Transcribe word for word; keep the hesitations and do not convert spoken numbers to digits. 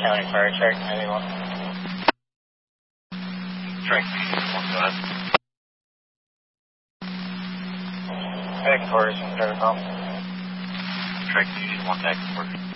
County Fire Track ninety-one. Track ninety-one, go ahead. Headquarters in Fairfield. Track ninety-one, headquarters.